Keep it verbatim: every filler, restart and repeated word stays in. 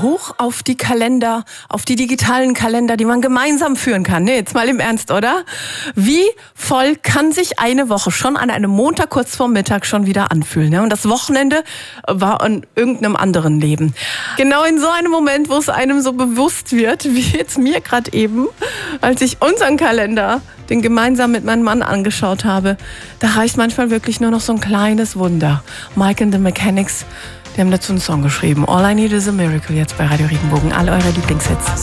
hoch auf die Kalender, auf die digitalen Kalender, die man gemeinsam führen kann. Nee, jetzt mal im Ernst, oder? Wie voll kann sich eine Woche schon an einem Montag kurz vor Mittag schon wieder anfühlen? Ne? Und das Wochenende war in irgendeinem anderen Leben. Genau in so einem Moment, wo es einem so bewusst wird, wie jetzt mir gerade eben, als ich unseren Kalender, den gemeinsam mit meinem Mann angeschaut habe, da reicht manchmal wirklich nur noch so ein kleines Wunder. Mike and the Mechanics, die haben dazu einen Song geschrieben. All I Need is a Miracle, jetzt bei Radio Regenbogen. All eure Lieblingshits.